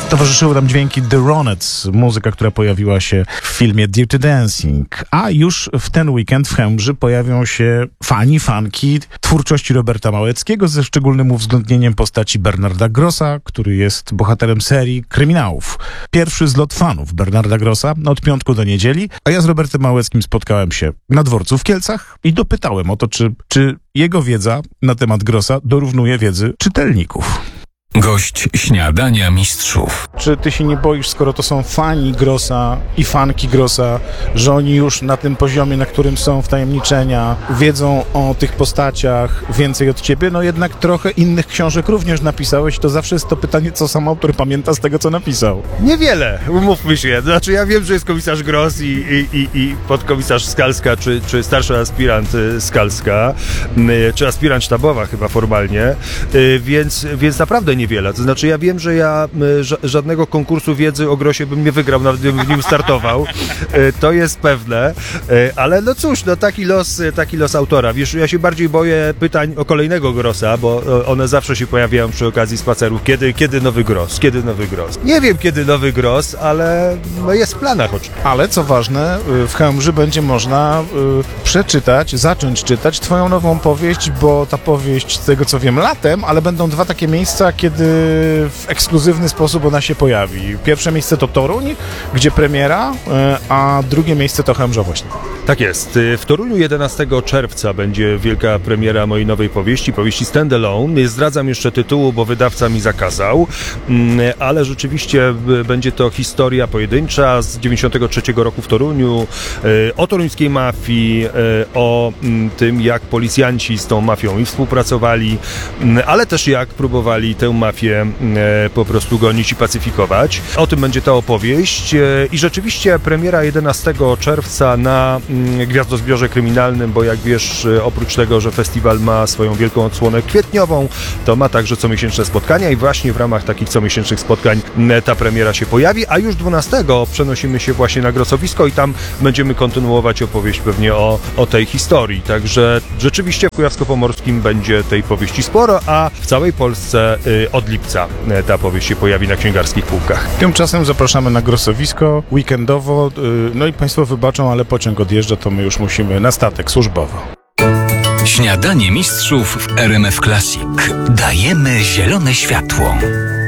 Towarzyszyły nam dźwięki The Ronettes, muzyka, która pojawiła się w filmie Dirty Dancing. A już w ten weekend w Chełmży pojawią się fanki twórczości Roberta Małeckiego, ze szczególnym uwzględnieniem postaci Bernarda Grossa, który jest bohaterem serii kryminałów. Pierwszy zlot fanów Bernarda Grossa od piątku do niedzieli, a ja z Robertem Małeckim spotkałem się na dworcu w Kielcach i dopytałem o to, czy jego wiedza na temat Grossa dorównuje wiedzy czytelników. Gość Śniadania Mistrzów. Czy ty się nie boisz, skoro to są fani Grossa i fanki Grossa, że oni już na tym poziomie, na którym są wtajemniczenia, wiedzą o tych postaciach więcej od ciebie? No jednak trochę innych książek również napisałeś, to zawsze jest to pytanie, co sam autor pamięta z tego, co napisał. Niewiele, umówmy się. Znaczy ja wiem, że jest komisarz Gross i podkomisarz Skalska, czy starszy aspirant Skalska, czy aspirant sztabowa chyba formalnie, więc naprawdę niewiele. To znaczy ja wiem, że ja żadnego konkursu wiedzy o Grossie bym nie wygrał, nawet gdybym w nim startował. To jest pewne, ale no cóż, no taki los autora. Wiesz, ja się bardziej boję pytań o kolejnego Grossa, bo one zawsze się pojawiają przy okazji spacerów. Kiedy nowy Gross? Kiedy nowy Gross? Nie wiem, kiedy nowy Gross, ale no jest w planach oczywiście. Ale co ważne, w Chełmży będzie można zacząć czytać twoją nową powieść, bo ta powieść, z tego co wiem, latem, ale będą dwa takie miejsca, kiedy w ekskluzywny sposób ona się pojawi. Pierwsze miejsce to Toruń, gdzie premiera, a drugie miejsce to Chełmża właśnie. Tak jest. W Toruniu 11 czerwca będzie wielka premiera mojej nowej powieści Standalone. Nie zdradzam jeszcze tytułu, bo wydawca mi zakazał, ale rzeczywiście będzie to historia pojedyncza z 93 roku w Toruniu, o toruńskiej mafii, o tym, jak policjanci z tą mafią i współpracowali, ale też jak próbowali tę mafię po prostu gonić i pacyfikować. O tym będzie ta opowieść i rzeczywiście premiera 11 czerwca na Gwiazdozbiorze Kryminalnym, bo jak wiesz, oprócz tego, że festiwal ma swoją wielką odsłonę kwietniową, to ma także comiesięczne spotkania i właśnie w ramach takich comiesięcznych spotkań ta premiera się pojawi, a już 12 przenosimy się właśnie na Grossowisko i tam będziemy kontynuować opowieść pewnie o tej historii. Także rzeczywiście w Kujawsko-Pomorskim będzie tej powieści sporo, a w całej Polsce od lipca ta powieść się pojawi na księgarskich półkach. Tymczasem zapraszamy na Grossowisko weekendowo, no i Państwo wybaczą, ale pociąg odjeżdża, to my już musimy na statek służbowo. Śniadanie Mistrzów w RMF Classic. Dajemy zielone światło.